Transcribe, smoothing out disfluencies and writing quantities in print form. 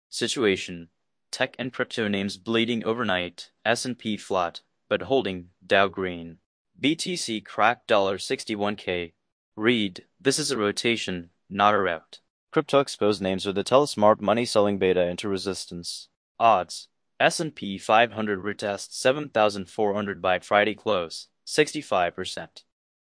Situation: Tech and crypto names bleeding overnight, S&P flat, but holding, Dow green. BTC cracked $61K. Read, this is a rotation, not a rout. Crypto exposed names with the Telesmart money selling beta into resistance. Odds: S&P 500 retest 7,400 by Friday close, 65%.